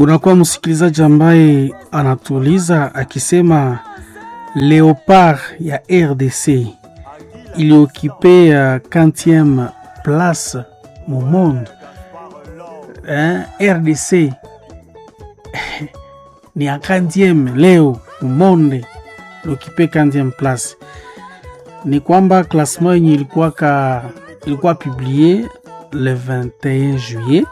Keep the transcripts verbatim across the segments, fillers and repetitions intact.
Kuna kwa msikilizaji ambaye anatuuliza akisema Leopard ya R D C iliokipe ya quinzième place mu monde. Hein? R D C ni ya quinzième leo mu monde, iliokipe quinzième place. Ni kwamba classement yenye ilikuwa ka ilikuwa publié le vingt et un juillet.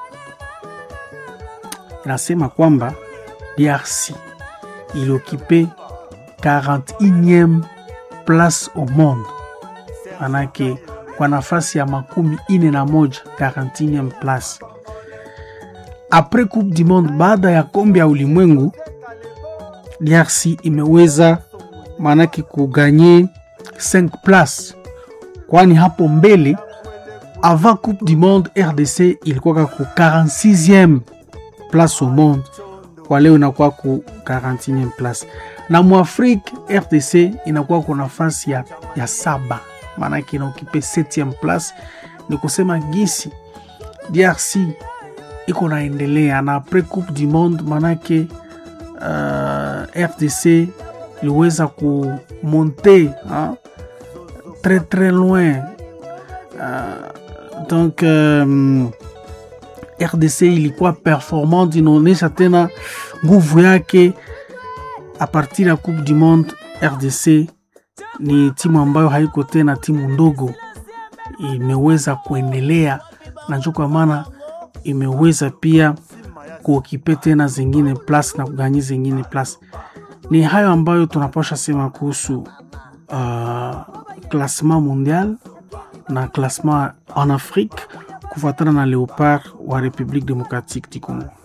Nasema kwamba D R C iliokipe quarante et unième place au monde. Manake kwa nafasi ya makumi ine na moja, quarante et unième place. Après Coupe du Monde, baada ya kombe ya ulimwengu, D R C imeweza manake kuganye cinq places. Kwani hapo mbele avant Coupe du Monde R D C ilikuwa ku quarante-sixième place au monde. Kwa leo inakuwa ku quarante et unième place. Na mu Afrique R D C inakuwa kwa nafasi ya, ya saba. Manake inaokipe septième place. Ni kusema gisi D R C iko naendelea na après Coupe du Monde, manake uh, R D C iliweza ku monter hein, très très loin. Uh, donc um, R D C ilikuwa performante, inaonesha tena nguvu yake. A partir ya Coupe du Monde, R D C ni timu ambayo haiko tena timu ndogo, imeweza kuendelea na ndio kwa maana imeweza pia kuokipe tena zingine plus na kuganyi zingine plus. Ni hayo ambayo tunapasha sema kuhusu uh, classement mondial na classement en Afrique kufuatana na Leopard wa République démocratique du Congo.